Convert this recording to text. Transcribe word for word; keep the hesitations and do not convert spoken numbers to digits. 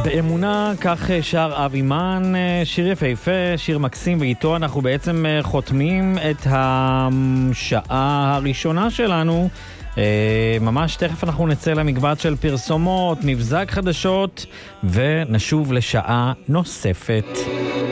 באמונה, כך שר אבי מן, שיר יפהפה, שיר מקסים, ואיתו אנחנו בעצם חותמים את השעה הראשונה שלנו. ממש תכף אנחנו נצא למקבץ של פרסומות, מבזק חדשות, ונשוב לשעה נוספת.